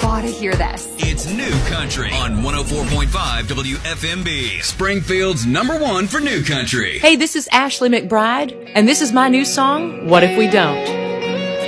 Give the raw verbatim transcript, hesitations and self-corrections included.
gotta hear this. It's New Country on one oh four point five W F M B, Springfield's number one for New Country. Hey, this is Ashley McBride, and this is my new song, What If We Don't?